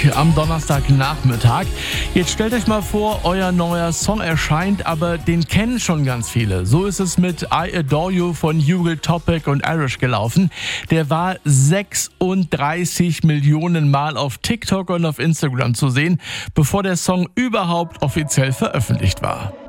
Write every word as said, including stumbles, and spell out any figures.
Am Donnerstagnachmittag. Jetzt stellt euch mal vor, euer neuer Song erscheint, aber den kennen schon ganz viele. So ist es mit I Adore You von Hugo Topic und Irish gelaufen. Der war sechsunddreißig Millionen Mal auf TikTok und auf Instagram zu sehen, bevor der Song überhaupt offiziell veröffentlicht war.